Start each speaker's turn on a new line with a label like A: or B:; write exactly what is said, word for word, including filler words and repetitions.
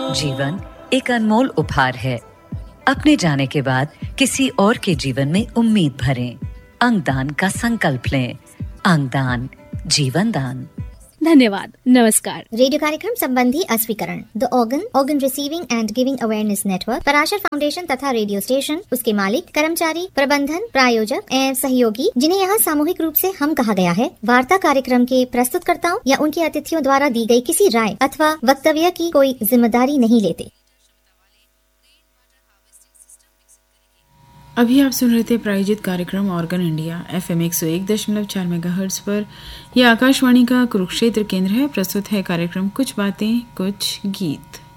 A: जीवन एक अनमोल उपहार है। अपने जाने के बाद किसी और के जीवन में उम्मीद भरें। अंगदान का संकल्प लें। अंगदान जीवन दान।
B: धन्यवाद। नमस्कार।
C: रेडियो कार्यक्रम संबंधी अस्वीकरण, the organ organ receiving end giving awareness network, Parashar foundation तथा रेडियो स्टेशन, उसके मालिक, कर्मचारी, प्रबंधन, प्रायोजक एवं सहयोगी, जिन्हें यहाँ सामूहिक रूप से हम कहा गया है, वार्ता कार्यक्रम के प्रस्तुतकर्ताओं या उनके अतिथियों द्वारा दी गई किसी राय अथवा वक्तव्य की कोई जिम्मेदारी नहीं लेते।
D: अभी आप सुन रहे थे प्रायोजित कार्यक्रम ऑर्गन इंडिया एफएम एक सौ एक दशमलव चार मेगाहर्ट्ज पर। यह आकाशवाणी का कुरुक्षेत्र केंद्र है। प्रस्तुत है कार्यक्रम कुछ बातें कुछ गीत।